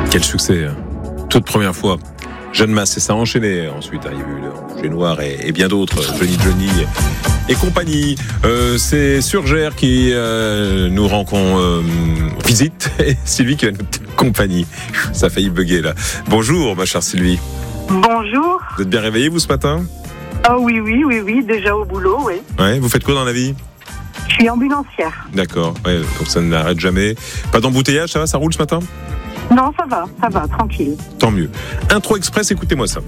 Quel succès, hein. Toute première fois. Jeanne Masse, et ça a enchaîné ensuite. Il y a eu le Rouge et Noir et bien d'autres, Johnny et compagnie. C'est Surgère qui nous rend visite, et Sylvie qui va nous compagnie. Ça a failli bugger là. Bonjour ma chère Sylvie. Bonjour. Vous êtes bien réveillée vous ce matin ? Ah oui, déjà au boulot, oui. Ouais, vous faites quoi dans la vie ? Je suis ambulancière. D'accord, ouais, donc ça ne n'arrête jamais. Pas d'embouteillage, ça va, ça roule ce matin ? Non, ça va, tranquille. Tant mieux. Intro express, écoutez-moi ça.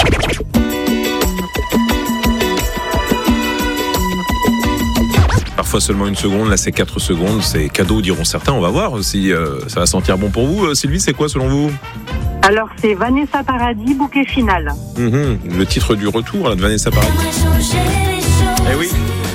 Parfois seulement 1 seconde, là c'est 4 secondes, c'est cadeau diront certains, on va voir si ça va sentir bon pour vous. Sylvie, c'est quoi selon vous ? Alors c'est Vanessa Paradis, bouquet final. Le titre du retour là, de Vanessa Paradis. Eh oui.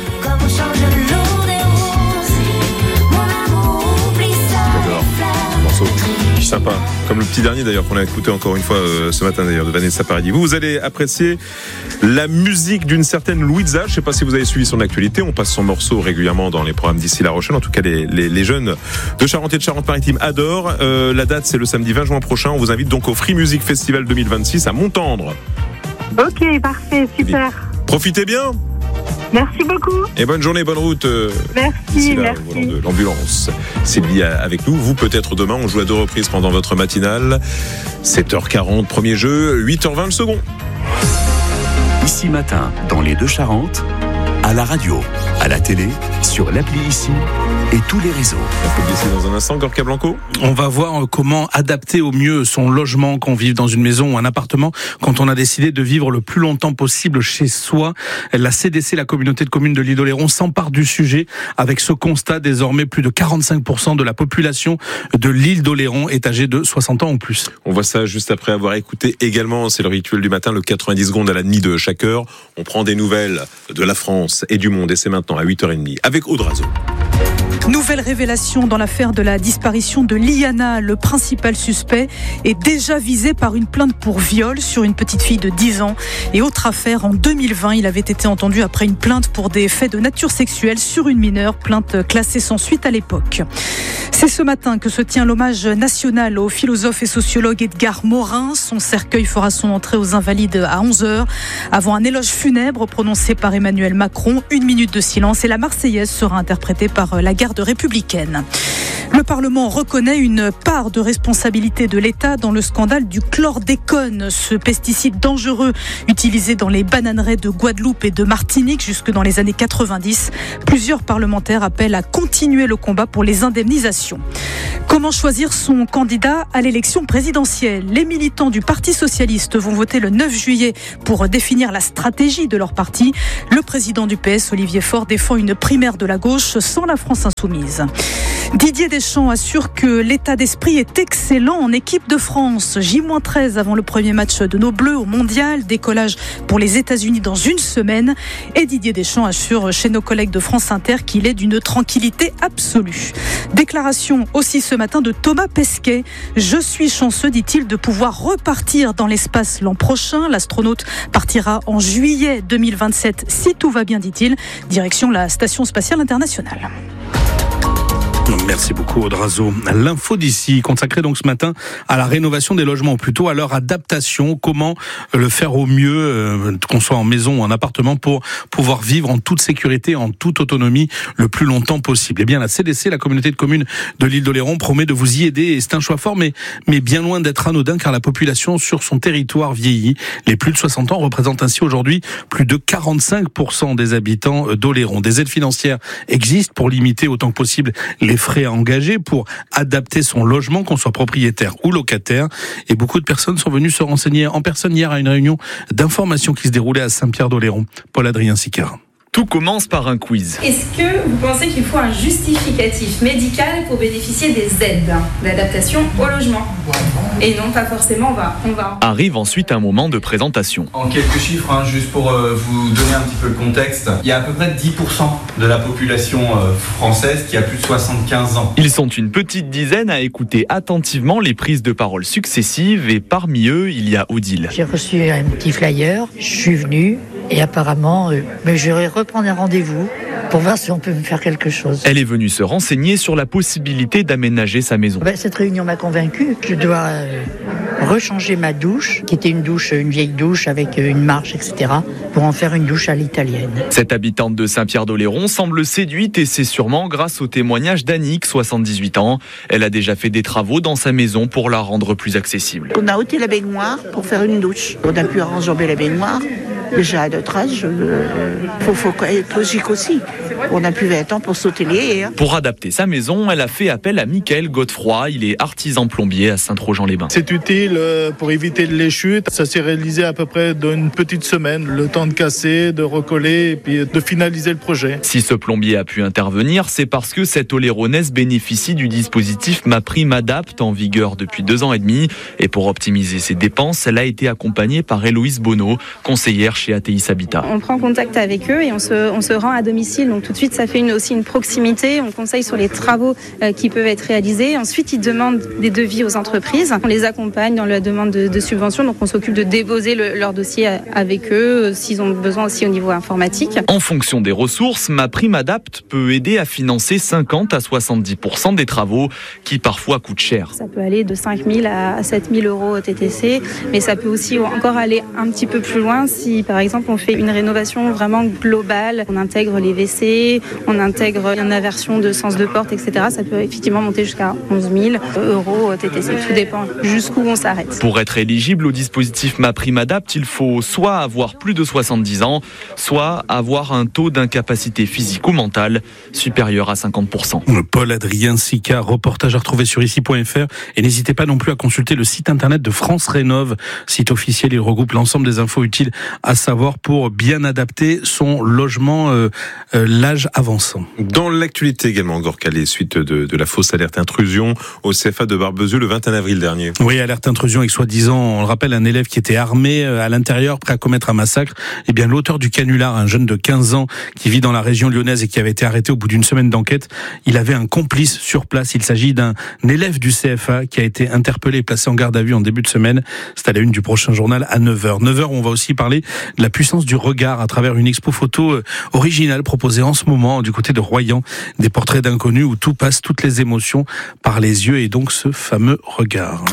Sympa, comme le petit dernier d'ailleurs qu'on a écouté encore une fois ce matin d'ailleurs de Vanessa Paradis. Vous allez apprécier la musique d'une certaine Louisa. Je ne sais pas si vous avez suivi son actualité. On passe son morceau régulièrement dans les programmes d'ici La Rochelle. En tout cas, les jeunes de Charente et de Charente-Maritime adorent. La date, c'est le samedi 20 juin prochain. On vous invite donc au Free Music Festival 2026 à Montendre. Ok, parfait, super. Profitez bien. Merci beaucoup. Et bonne journée, bonne route. Merci. De l'ambulance. Sylvie avec nous. Vous, peut-être demain, on joue à 2 reprises pendant votre matinale. 7h40, premier jeu. 8h20 le second. Ici matin, dans les Deux Charentes, à la radio, à la télé, sur l'appli Ici et tous les réseaux. Ici dans un instant, Gorka Blanco. On va voir comment adapter au mieux son logement, qu'on vive dans une maison ou un appartement, quand on a décidé de vivre le plus longtemps possible chez soi. La CDC, la communauté de communes de l'île d'Oléron, s'empare du sujet avec ce constat. Désormais, plus de 45% de la population de l'île d'Oléron est âgée de 60 ans ou plus. On voit ça juste après avoir écouté également, c'est le rituel du matin, le 90 secondes à la demi de chaque heure. On prend des nouvelles de la France et du monde et c'est maintenant à 8h30 avec Audrazo. Nouvelle révélation dans l'affaire de la disparition de Liana. Le principal suspect est déjà visé par une plainte pour viol sur une petite fille de 10 ans. Et autre affaire, en 2020, il avait été entendu après une plainte pour des faits de nature sexuelle sur une mineure, plainte classée sans suite à l'époque. C'est ce matin que se tient l'hommage national au philosophe et sociologue Edgar Morin. Son cercueil fera son entrée aux Invalides à 11h, avant un éloge funèbre prononcé par Emmanuel Macron. 1 minute de silence et la Marseillaise sera interprétée par la garde républicaine. Le Parlement reconnaît une part de responsabilité de l'État dans le scandale du chlordécone, ce pesticide dangereux utilisé dans les bananeraies de Guadeloupe et de Martinique jusque dans les années 90. Plusieurs parlementaires appellent à continuer le combat pour les indemnisations. Comment choisir son candidat à l'élection présidentielle ? Les militants du Parti socialiste vont voter le 9 juillet pour définir la stratégie de leur parti. Le président du PS, Olivier Faure, défend une primaire de la gauche sans la France insoumise. Didier Deschamps assure que l'état d'esprit est excellent en équipe de France. J-13 avant le premier match de nos Bleus au Mondial. Décollage pour les États-Unis dans 1 semaine. Et Didier Deschamps assure chez nos collègues de France Inter qu'il est d'une tranquillité absolue. Déclaration aussi ce matin de Thomas Pesquet. Je suis chanceux, dit-il, de pouvoir repartir dans l'espace l'an prochain. L'astronaute partira en juillet 2027 si tout va bien, dit-il. Direction la Station Spatiale Internationale. Merci beaucoup Audrazo. L'info d'ici consacrée donc ce matin à la rénovation des logements, ou plutôt à leur adaptation. Comment le faire au mieux, qu'on soit en maison ou en appartement, pour pouvoir vivre en toute sécurité, en toute autonomie, le plus longtemps possible. Eh bien, la CDC, la communauté de communes de l'île d'Oléron, promet de vous y aider. Et c'est un choix fort, mais bien loin d'être anodin, car la population sur son territoire vieillit. Les plus de 60 ans représentent ainsi aujourd'hui plus de 45% des habitants d'Oléron. Des aides financières existent pour limiter autant que possible les frais à engager pour adapter son logement, qu'on soit propriétaire ou locataire. Et beaucoup de personnes sont venues se renseigner en personne hier à une réunion d'information qui se déroulait à Saint-Pierre-d'Oléron. Paul-Adrien Sicard. Tout commence par un quiz. Est-ce que vous pensez qu'il faut un justificatif médical pour bénéficier des aides d'adaptation au logement ? Et non, pas forcément, on va. Arrive ensuite un moment de présentation. En quelques chiffres, juste pour vous donner un petit peu le contexte, il y a à peu près 10% de la population française qui a plus de 75 ans. Ils sont une petite dizaine à écouter attentivement les prises de parole successives et parmi eux, il y a Odile. J'ai reçu un petit flyer, je suis venue. Et apparemment, je vais reprendre un rendez-vous pour voir si on peut me faire quelque chose. Elle est venue se renseigner sur la possibilité d'aménager sa maison. Cette réunion m'a convaincue. Je dois rechanger ma douche, qui était une vieille douche avec une marche, etc., pour en faire une douche à l'italienne. Cette habitante de Saint-Pierre-d'Oléron semble séduite et c'est sûrement grâce au témoignage d'Annick, 78 ans. Elle a déjà fait des travaux dans sa maison pour la rendre plus accessible. On a ôté la baignoire pour faire une douche. On a pu enjamber la baignoire. Déjà à notre âge, faut être logique aussi. On a plus 20 ans pour sauter les haies. Pour adapter sa maison, elle a fait appel à Mickaël Godefroy. Il est artisan plombier à Saint-Trojan-les-Bains. C'est utile pour éviter les chutes. Ça s'est réalisé à peu près dans une petite semaine. Le temps de casser, de recoller et puis de finaliser le projet. Si ce plombier a pu intervenir, c'est parce que cette Oléronaise bénéficie du dispositif MaPrimeAdapt en vigueur depuis 2 ans et demi. Et pour optimiser ses dépenses, elle a été accompagnée par Héloïse Bonneau, conseillère chez ATI Habitat. On prend contact avec eux et on se rend à domicile. Donc tout de suite, ça fait aussi une proximité. On conseille sur les travaux qui peuvent être réalisés. Ensuite, ils demandent des devis aux entreprises. On les accompagne dans la demande de subventions. Donc on s'occupe de déposer leur dossier avec eux, s'ils ont besoin aussi au niveau informatique. En fonction des ressources, MaPrimeAdapt peut aider à financer 50 à 70% des travaux qui parfois coûtent cher. Ça peut aller de 5 000 à 7 000 euros au TTC, mais ça peut aussi encore aller un petit peu plus loin si, par exemple, on fait une rénovation vraiment globale. On intègre les WC, on intègre une inversion de sens de porte, etc. Ça peut effectivement monter jusqu'à 11 000 euros au TTC. Tout dépend jusqu'où on s'arrête. Pour être éligible au dispositif MaPrimeAdapt, il faut soit avoir plus de 70 ans, soit avoir un taux d'incapacité physique ou mentale supérieur à 50%. Paul-Adrien Sica, reportage à retrouver sur ici.fr. Et n'hésitez pas non plus à consulter le site internet de France Rénov. Site officiel, il regroupe l'ensemble des infos utiles à savoir pour bien adapter son logement l'âge avançant. Dans l'actualité également, Gorka Calais, suite de la fausse alerte intrusion au CFA de Barbezieux le 21 avril dernier. Oui, alerte intrusion avec soi-disant, on le rappelle, un élève qui était armé à l'intérieur, prêt à commettre un massacre. Eh bien, l'auteur du canular, un jeune de 15 ans qui vit dans la région lyonnaise et qui avait été arrêté au bout d'une semaine d'enquête, il avait un complice sur place. Il s'agit d'un élève du CFA qui a été interpellé et placé en garde à vue en début de semaine. C'est à la une du prochain journal à 9h. 9h, on va aussi parler de la puissance du regard à travers une expo photo originale proposée en ce moment du côté de Royan. Des portraits d'inconnus où tout passe, toutes les émotions par les yeux et donc ce fameux regard.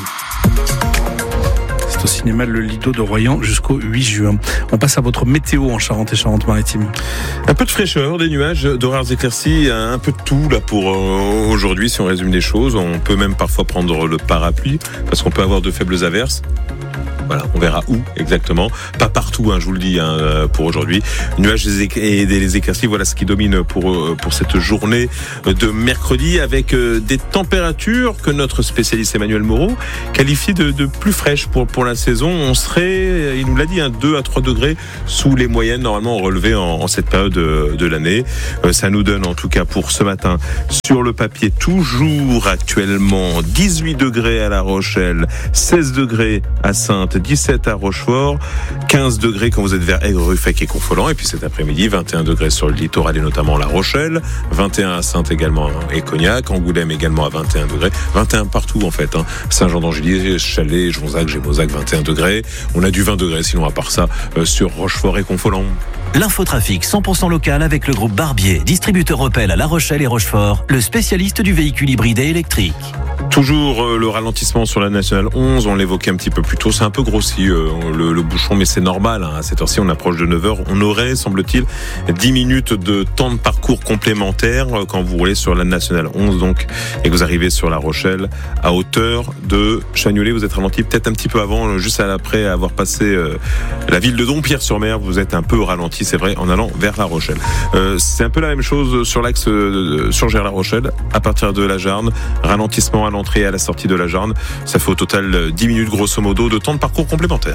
C'est au cinéma Le Lido de Royan jusqu'au 8 juin. On passe à votre météo en Charente et Charente-Maritime. Un peu de fraîcheur, des nuages, d'horaires éclaircis, un peu de tout là pour aujourd'hui si on résume les choses. On peut même parfois prendre le parapluie parce qu'on peut avoir de faibles averses. Voilà, on verra où exactement. Pas partout, je vous le dis, pour aujourd'hui. Nuages et des éclaircies, voilà ce qui domine pour cette journée de mercredi, avec des températures que notre spécialiste Emmanuel Moreau qualifie de plus fraîches pour la saison. On serait, il nous l'a dit, 2 à 3 degrés sous les moyennes normalement relevées en cette période de l'année. Ça nous donne en tout cas pour ce matin sur le papier toujours actuellement 18 degrés à La Rochelle, 16 degrés à Saintes, 17 à Rochefort, 15 degrés quand vous êtes vers Aigre, Ruffec et Confolens, et puis cet après-midi 21 degrés sur le littoral et notamment La Rochelle, 21 à Saintes également et Cognac, Angoulême également à 21 degrés, 21 partout en fait, Saint-Jean-d'Angély, Chalais, Jonzac, Gémozac, 21 degrés, on a du 20 degrés sinon à part ça sur Rochefort et Confolens. L'infotrafic 100% local avec le groupe Barbier, distributeur Opel à La Rochelle et Rochefort, le spécialiste du véhicule hybride et électrique. Toujours le ralentissement sur la Nationale 11, on l'évoquait un petit peu plus tôt, c'est un peu grossi le bouchon, mais c'est normal, à cette heure-ci on approche de 9h, on aurait, semble-t-il, 10 minutes de temps de parcours complémentaire quand vous roulez sur la Nationale 11 donc, et que vous arrivez sur La Rochelle à hauteur de Chagnolet, vous êtes ralenti peut-être un petit peu avant, juste après avoir passé la ville de Dompierre-sur-Mer, vous êtes un peu ralenti, c'est vrai, en allant vers La Rochelle. C'est un peu la même chose sur l'axe sur Gers-La Rochelle, à partir de la Jarne, ralentissement à l'entrée et à la sortie de la Jarne, ça fait au total 10 minutes grosso modo de temps de parcours complémentaire.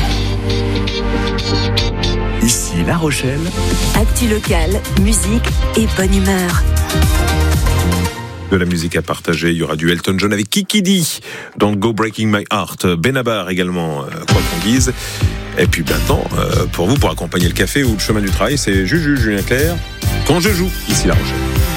Ici La Rochelle. Actu local, musique et bonne humeur. De la musique à partager, il y aura du Elton John avec Kiki D dans Go Breaking My Heart, Benabar également, quoi qu'on dise. Et puis maintenant, pour vous, pour accompagner le café ou le chemin du travail, c'est Juju, Julien Clerc, quand je joue, ici La Rochelle.